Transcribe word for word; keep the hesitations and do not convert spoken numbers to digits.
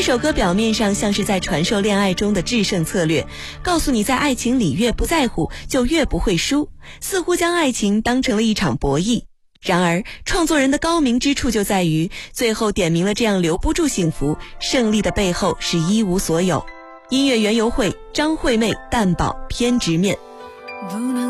这首歌表面上像是在传授恋爱中的制胜策略，告诉你在爱情里越不在乎就越不会输，似乎将爱情当成了一场博弈。然而创作人的高明之处就在于最后点明了这样留不住幸福，胜利的背后是一无所有。音乐园游会，张惠妹、蛋堡偏执面。 不能